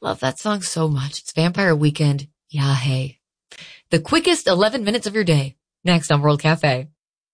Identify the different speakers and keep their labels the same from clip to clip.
Speaker 1: Love that song so much. It's Vampire Weekend. Yeah, hey. The quickest 11 minutes of your day. Next on World Cafe.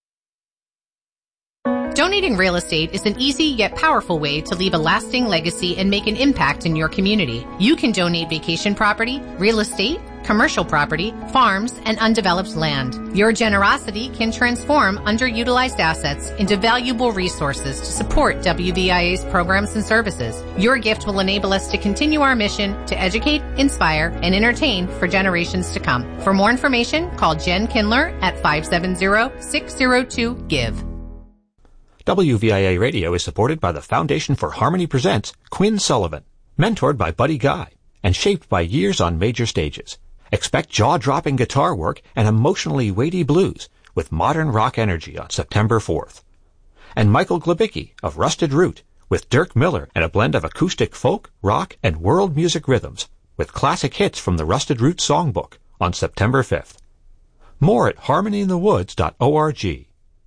Speaker 2: Donating real estate is an easy yet powerful way to leave a lasting legacy and make an impact in your community. You can donate vacation property, real estate, commercial property, farms, and undeveloped land. Your generosity can transform underutilized assets into valuable resources to support WVIA's programs and services. Your gift will enable us to continue our mission to educate, inspire, and entertain for generations to come. For more information, call Jen Kindler at 570-602-GIVE.
Speaker 3: WVIA Radio is supported by the Foundation for Harmony Presents Quinn Sullivan, mentored by Buddy Guy, and shaped by years on major stages. Expect jaw-dropping guitar work and emotionally weighty blues with modern rock energy on September 4th. And Michael Glebicki of Rusted Root with Dirk Miller and a blend of acoustic folk, rock, and world music rhythms with classic hits from the Rusted Root Songbook on September 5th. More at harmonyinthewoods.org.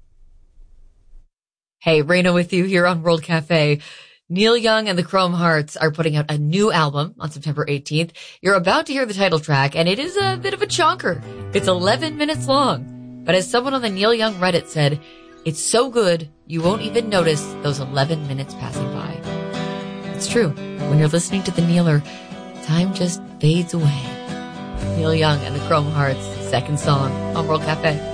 Speaker 1: Hey, Raina with you here on World Cafe. Neil Young and the Chrome Hearts are putting out a new album on September 18th. You're about to hear the title track, and it is a bit of a chonker. It's 11 minutes long. But as someone on the Neil Young Reddit said, it's so good, you won't even notice those 11 minutes passing by. It's true. When you're listening to the Kneeler, time just fades away. Neil Young and the Chrome Hearts, second song on World Cafe.